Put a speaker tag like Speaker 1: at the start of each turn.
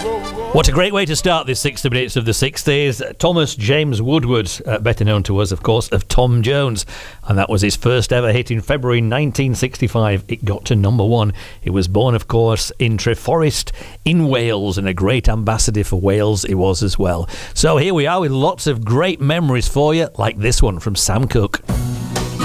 Speaker 1: What a great way to start this 60 minutes of the 60s. Thomas James Woodward, better known to us, of course, of Tom Jones. And that was his first ever hit in February 1965. It got to number one. He was born, of course, in Treforest in Wales, and a great ambassador for Wales he was as well. So here we are with lots of great memories for you, like this one from Sam Cooke.